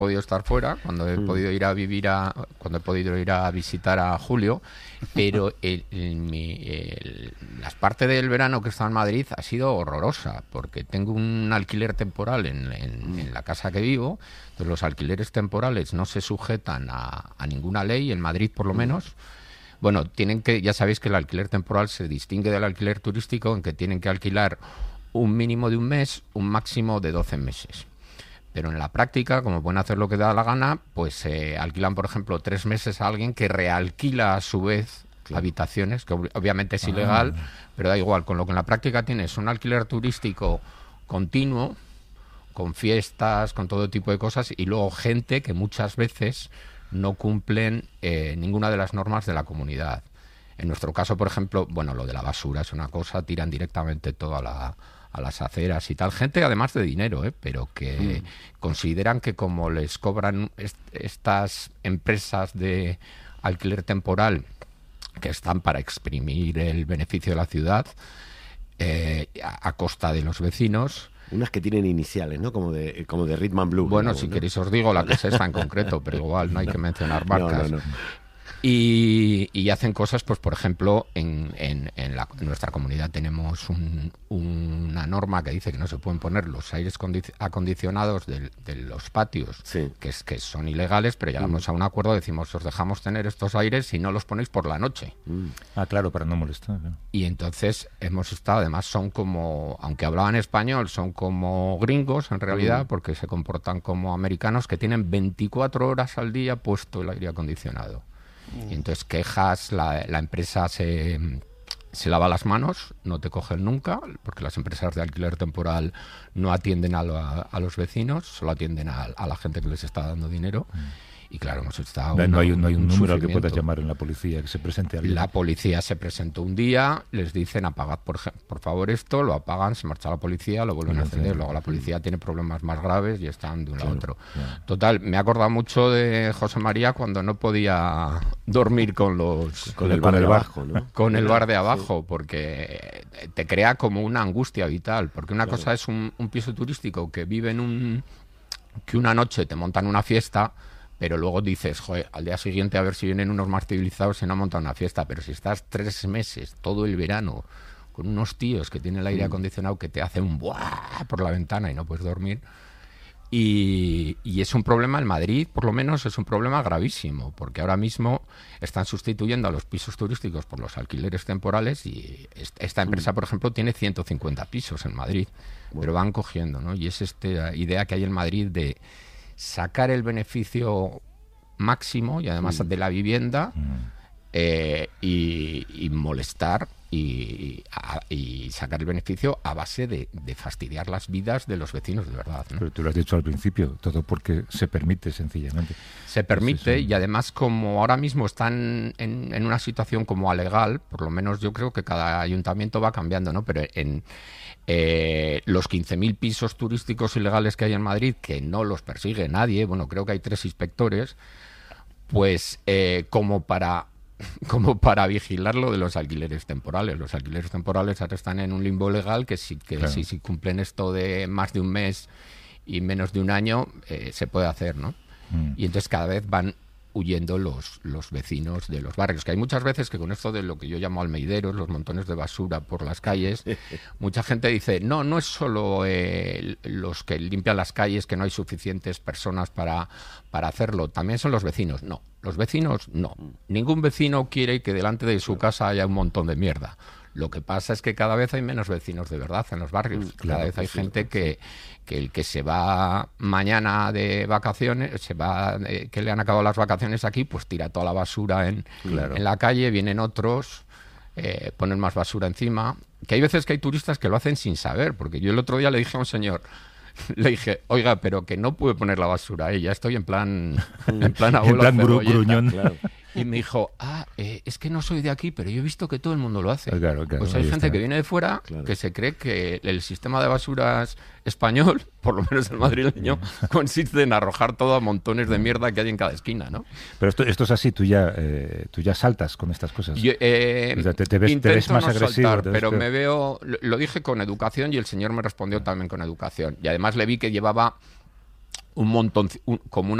podido estar fuera, cuando he podido ir a vivir cuando he podido ir a visitar a Julio, pero las partes del verano que he estado en Madrid ha sido horrorosa, porque tengo un alquiler temporal en la casa que vivo. Entonces los alquileres temporales no se sujetan a ninguna ley, en Madrid por lo menos. Bueno, ya sabéis que el alquiler temporal se distingue del alquiler turístico en que tienen que alquilar un mínimo de un mes, un máximo de 12 meses. Pero en la práctica, como pueden hacer lo que da la gana, pues alquilan, por ejemplo, 3 meses a alguien que realquila a su vez habitaciones, que obviamente es ilegal, pero da igual. Con lo que en la práctica tienes un alquiler turístico continuo, con fiestas, con todo tipo de cosas, y luego gente que muchas veces no cumplen ninguna de las normas de la comunidad. En nuestro caso, por ejemplo, bueno, lo de la basura es una cosa, tiran directamente todo a las aceras y tal. Gente además de dinero, pero que consideran que como les cobran estas empresas de alquiler temporal que están para exprimir el beneficio de la ciudad a costa de los vecinos. Unas que tienen iniciales, ¿no? Como de Rhythm and Blues. Bueno, si queréis os digo la que es esta en concreto, pero igual no hay que mencionar marcas. No. Y hacen cosas, pues por ejemplo, en nuestra comunidad tenemos una norma que dice que no se pueden poner los aires acondicionados de los patios, que son ilegales, pero llegamos a un acuerdo, decimos, os dejamos tener estos aires si no los ponéis por la noche. Claro, para no molestar. Claro. Y entonces hemos estado, además son como, aunque hablaban español, son como gringos en realidad, porque se comportan como americanos que tienen 24 horas al día puesto el aire acondicionado. Y entonces quejas, la empresa se lava las manos, no te cogen nunca, porque las empresas de alquiler temporal no atienden a los vecinos, solo atienden a la gente que les está dando dinero. Y claro, hemos estado... No hay un número al que puedas llamar en la policía, que se presente alguien. La policía se presentó un día, les dicen apagad por favor esto, lo apagan, se marcha la policía, lo vuelven a encender. Luego la policía tiene problemas más graves y están de un lado a otro. Total, me he acordado mucho de José María cuando no podía dormir con el bar de abajo, ¿no? Con el bar de abajo, porque te crea como una angustia vital. Porque una cosa es un piso turístico que vive que una noche te montan una fiesta, pero luego dices, joder, al día siguiente a ver si vienen unos más civilizados y no montan una fiesta. Pero si estás 3 meses, todo el verano, con unos tíos que tienen el aire acondicionado que te hacen un ¡buah! Por la ventana y no puedes dormir. Y es un problema en Madrid, por lo menos es un problema gravísimo, porque ahora mismo están sustituyendo a los pisos turísticos por los alquileres temporales y esta empresa, por ejemplo, tiene 150 pisos en Madrid, pero van cogiendo, ¿no? Y es esta idea que hay en Madrid de sacar el beneficio máximo y además de la vivienda y molestar y sacar el beneficio a base de fastidiar las vidas de los vecinos de verdad, ¿no? Pero tú lo has dicho al principio, todo porque se permite sencillamente. Se permite y además como ahora mismo están en una situación como alegal, por lo menos yo creo que cada ayuntamiento va cambiando, ¿no? Pero en los 15.000 pisos turísticos ilegales que hay en Madrid, que no los persigue nadie, bueno, creo que hay 3 inspectores, pues como para vigilar lo de los alquileres temporales. Los alquileres temporales ahora están en un limbo legal que si cumplen esto de más de un mes y menos de un año, se puede hacer, ¿no? Y entonces cada vez van huyendo los vecinos de los barrios, que hay muchas veces que con esto de lo que yo llamo almeideros, los montones de basura por las calles, mucha gente dice, no es solo los que limpian las calles, que no hay suficientes personas para hacerlo, también son los vecinos. No, los vecinos no. Ningún vecino quiere que delante de su casa haya un montón de mierda. Lo que pasa es que cada vez hay menos vecinos de verdad en los barrios. Cada vez hay gente que el que se va mañana de vacaciones, que le han acabado las vacaciones aquí, pues tira toda la basura en la calle, vienen otros, ponen más basura encima. Que hay veces que hay turistas que lo hacen sin saber, porque yo el otro día le dije a un señor, oiga, pero que no pude poner la basura ahí, ya estoy en plan abuelo gruñón. Claro. Y me dijo, es que no soy de aquí, pero yo he visto que todo el mundo lo hace. Claro, pues hay gente que viene de fuera que se cree que el sistema de basuras español, por lo menos el madrileño, consiste en arrojar todo a montones de mierda que hay en cada esquina, ¿no? Pero esto es así, tú ya saltas con estas cosas. Yo, o sea, te ves más no agresivo. Saltar, pero me veo, lo dije con educación y el señor me respondió también con educación. Y además le vi que llevaba un montón, como una